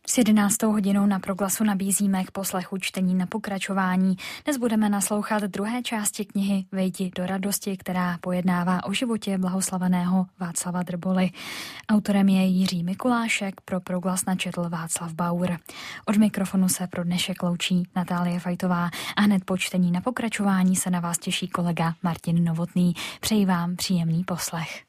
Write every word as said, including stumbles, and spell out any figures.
S jedenáctou hodinou na Proglasu nabízíme k poslechu čtení na pokračování. Dnes budeme naslouchat druhé části knihy Vejdi do radosti, která pojednává o životě blahoslaveného Václava Drboly. Autorem je Jiří Mikulášek, pro Proglas načetl Václav Bauer. Od mikrofonu se pro dnešek loučí Natálie Fajtová a hned po čtení na pokračování se na vás těší kolega Martin Novotný. Přeji vám příjemný poslech.